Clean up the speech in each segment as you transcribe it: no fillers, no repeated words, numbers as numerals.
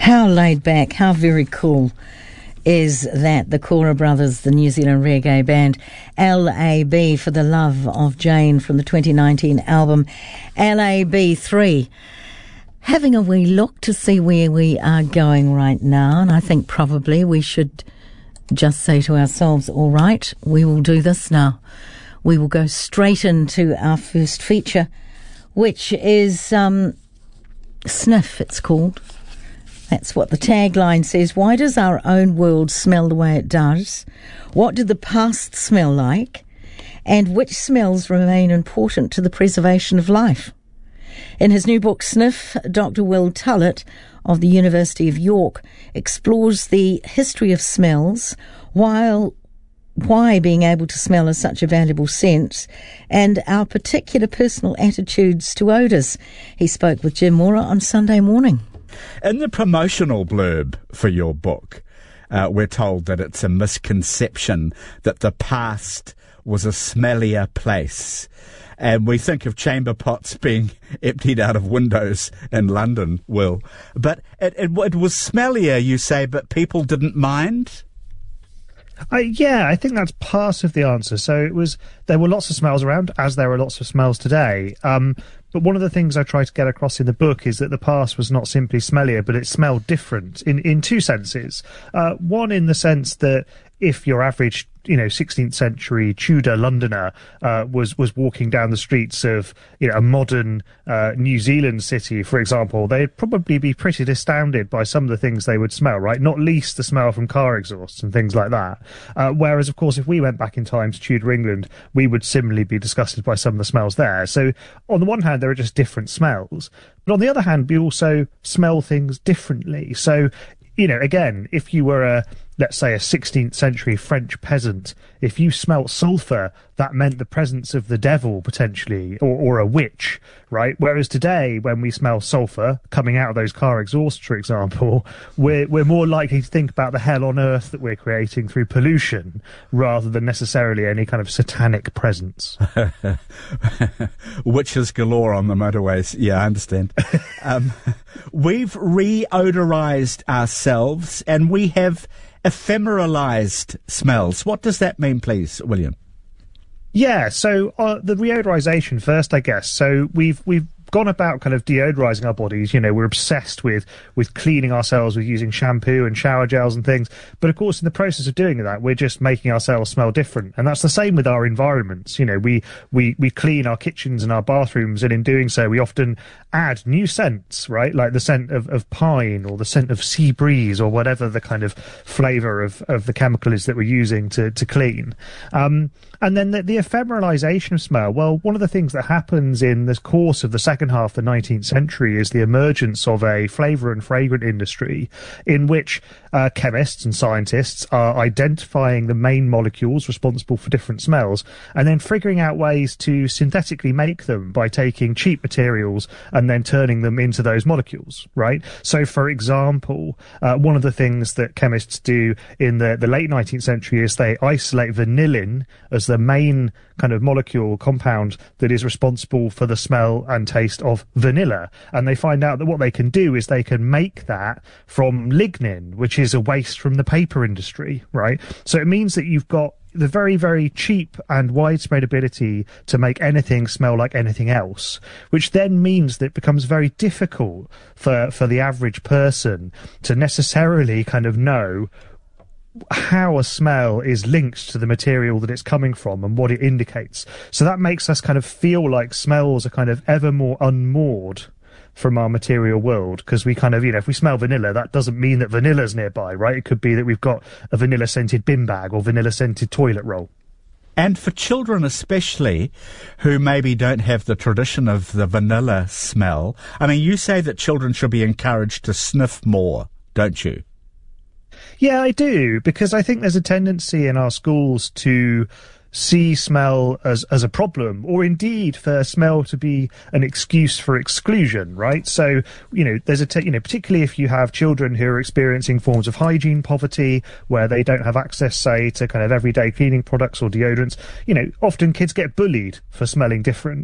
How laid back, how very cool is that? The Cora Brothers, the New Zealand reggae band, LAB, For the Love of Jane, from the 2019 album LAB 3. Having a wee look to see where we are going right now, and I think probably we should just say to ourselves, all right, we will do this now. We will go straight into our first feature, which is Sniff, it's called. That's what the tagline says. Why does our own world smell the way it does? What did the past smell like? And which smells remain important to the preservation of life? In his new book, Sniff, Dr. Will Tullett of the University of York explores the history of smells, why being able to smell is such a valuable sense, and our particular personal attitudes to odours. He spoke with Jim Mora on Sunday morning. In the promotional blurb for your book, we're told that it's a misconception that the past was a smellier place. And we think of chamber pots being emptied out of windows in London, Will. But it was smellier, you say, but people didn't mind? Yeah, I think that's part of the answer. So there were lots of smells around, as there are lots of smells today. But one of the things I try to get across in the book is that the past was not simply smellier, but it smelled different in two senses. One, in the sense that if your average 16th century Tudor Londoner was walking down the streets of a modern New Zealand city, for example, they'd probably be pretty astounded by some of the things they would smell, right? Not least the smell from car exhausts and things like that. Whereas, of course, if we went back in time to Tudor England, we would similarly be disgusted by some of the smells there. So on the one hand, there are just different smells. But on the other hand, we also smell things differently. So, again, if you were let's say a 16th century French peasant, if you smelt sulphur, that meant the presence of the devil, potentially, or a witch, right? Whereas today, when we smell sulphur coming out of those car exhausts, for example, we're more likely to think about the hell on earth that we're creating through pollution, rather than necessarily any kind of satanic presence. Witches galore on the motorways. Yeah, I understand. We've re-odorized ourselves, and we have ephemeralized smells. What does that mean, please, William? Yeah, so the reodorization first, I guess. So we've gone about kind of deodorizing our bodies. We're obsessed with cleaning ourselves, with using shampoo and shower gels and things. But of course, in the process of doing that, we're just making ourselves smell different. And that's the same with our environments. We clean our kitchens and our bathrooms, and in doing so, we often add new scents, right? Like the scent of pine, or the scent of sea breeze, or whatever the kind of flavor of the chemical is that we're using to clean. And then the ephemeralization of smell. Well, one of the things that happens in the course of the second half of the 19th century is the emergence of a flavour and fragrant industry in which chemists and scientists are identifying the main molecules responsible for different smells, and then figuring out ways to synthetically make them by taking cheap materials and then turning them into those molecules, right? So, for example, one of the things that chemists do in the late 19th century is they isolate vanillin as the main kind of molecule compound that is responsible for the smell and taste of vanilla. And they find out that what they can do is they can make that from lignin, which is a waste from the paper industry, right? So it means that you've got the very, very cheap and widespread ability to make anything smell like anything else, which then means that it becomes very difficult for the average person to necessarily kind of know how a smell is linked to the material that it's coming from and what it indicates. So that makes us kind of feel like smells are kind of ever more unmoored from our material world, because we kind of, if we smell vanilla, that doesn't mean that vanilla's nearby, right? It could be that we've got a vanilla-scented bin bag or vanilla-scented toilet roll. And for children especially, who maybe don't have the tradition of the vanilla smell, I mean, you say that children should be encouraged to sniff more, don't you? Yeah, I do, because I think there's a tendency in our schools to see smell as a problem, or indeed for smell to be an excuse for exclusion, right? So, there's particularly if you have children who are experiencing forms of hygiene poverty, where they don't have access, say, to kind of everyday cleaning products or deodorants, often kids get bullied for smelling different.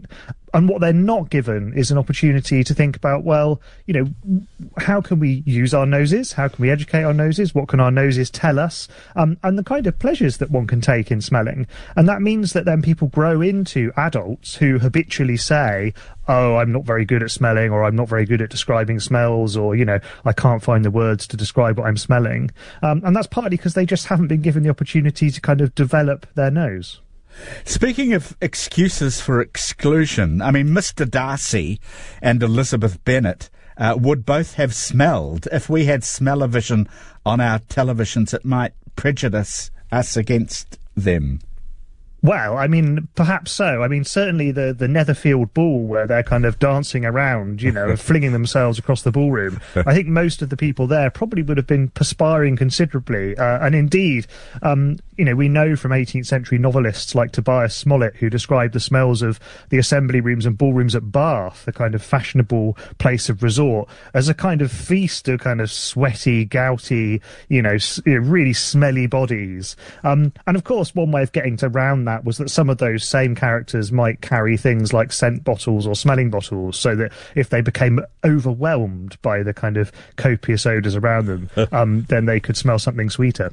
And what they're not given is an opportunity to think about, well, you know, how can we use our noses? How can we educate our noses? What can our noses tell us? And the kind of pleasures that one can take in smelling. And that means that then people grow into adults who habitually say, oh, I'm not very good at smelling, or I'm not very good at describing smells, or, you know, I can't find the words to describe what I'm smelling. And that's partly because they just haven't been given the opportunity to kind of develop their nose. Speaking of excuses for exclusion, I mean, Mr. Darcy and Elizabeth Bennet would both have smelled. If we had smell-o-vision on our televisions, it might prejudice us against them. Well, I mean, perhaps so. I mean, certainly the Netherfield Ball, where they're kind of dancing around, you know, and flinging themselves across the ballroom. I think most of the people there probably would have been perspiring considerably. And indeed, you know, we know from 18th century novelists like Tobias Smollett, who described the smells of the assembly rooms and ballrooms at Bath, a kind of fashionable place of resort, as a kind of feast of kind of sweaty, gouty, you know, really smelly bodies. And of course, one way of getting around that was that some of those same characters might carry things like scent bottles or smelling bottles, so that if they became overwhelmed by the kind of copious odours around them, then they could smell something sweeter.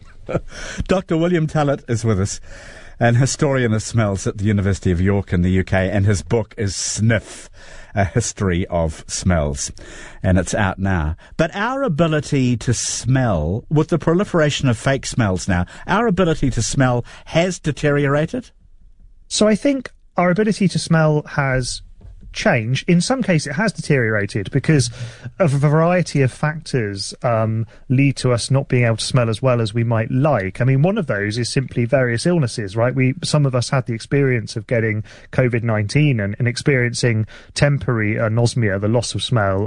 Dr. William Tullett is with us, an historian of smells at the University of York in the UK, and his book is Sniff, A History of Smells, and it's out now. But our ability to smell, with the proliferation of fake smells now, our ability to smell has deteriorated? So I think our ability to smell has changed. In some cases, it has deteriorated because of a variety of factors lead to us not being able to smell as well as we might like. I mean, one of those is simply various illnesses, right? Some of us had the experience of getting COVID-19 and experiencing temporary anosmia, the loss of smell,